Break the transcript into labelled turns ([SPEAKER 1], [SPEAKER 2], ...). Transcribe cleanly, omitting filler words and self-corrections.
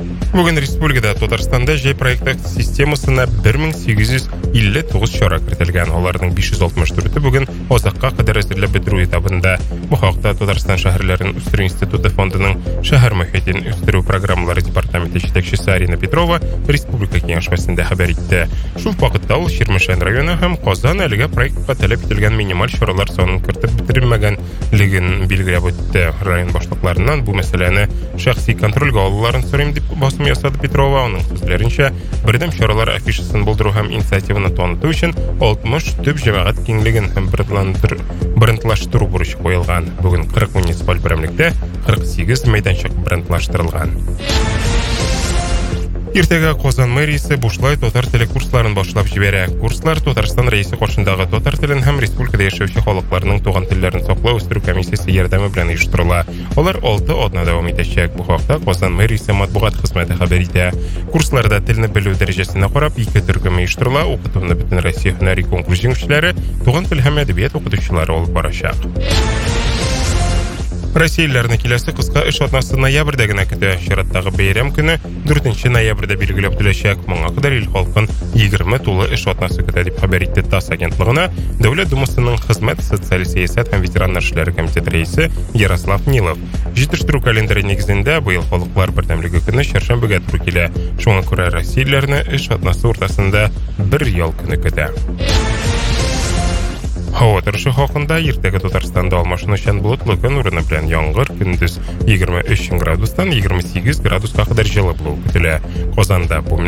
[SPEAKER 1] Бүгін республикада Татарстанда жай проекттік системасына 1859 шара кіртілген. Олардың 564-ті бүгін Озаққа қадар әзірлеп бітіру этабында. Бұл хақта Татарстан шәһәрләрен үстеру институты фондының шәһәр мұхитін үстеру программалары департаменті жетекшісі Арина Петрова республика кеңешмәсендә хәбәр итте. Шул вакытта ул Ширмешән районы һәм Казан әлегә проектка таләп ителгән минималь чаралар санын кертеп бетерелмәгәнлеген билгеләп үтте. Район башлыкларыннан бу мәсьәләне шәхси контрольгә алуларын сорыйм дип басым ясады Петрова. Аның сүзләренчә, бердәм чаралар афишасын булдыру һәм инициативаны таныту өчен 60 төп җәмәгать киңлеген һәм брендлаштыру бурычы куелган. Бүген 40 муниципаль берәмлектә 48 мәйданчык брендлаштырылган. Иртәгә Казан мэриясе бушлай татар теле курсларын башлап җибәрә. Курслар Татарстан рәисе каршындагы татар телен һәм республикада яшәүче халыкларның туган телләрен саклау үстерү комиссиясе ярдәме белән оештырыла. Алар 6 атна дәвам итәчәк. Бу хакта Казан мэриясе матбугат хезмәте хәбәр итә. Курсларда телне белү дәрәҗәсенә карап 2 төркем оештырыла. Укытуны бөтен Россия һөнәри конкурс җиңүчеләре, туган тел һәм әдәбият укытучылары алып барачак. Россияләрне киләсе кыска эш атнасы ноябрьдә генә көтә. Чираттагы бәйрәм көне 4 ноябрьдә билгеләп үтеләчәк. Моңа кадәр ил халкын 20 тулы эш атнасы көтә дип хәбәр итте ТАСС агентлыгына Дәүләт Думасының хезмәт, социаль сәясәт һәм ветераннар эшләре комитеты рәисе Ярослав Нилов. Җитештерү календаре нигезендә быел халыклар бердәмлеге көне чаршамбыга туры килә. Шуңа күрә Россияләрне эш атнасы уртасында бер ял көне көтә. Һава торышы хакында иртәгә Татарстанда алмашынучан болытлы көн урыны белән яңгыр, көндез 23 градустан 28 градуска кадәр җылы булу көтелә. Казанда бу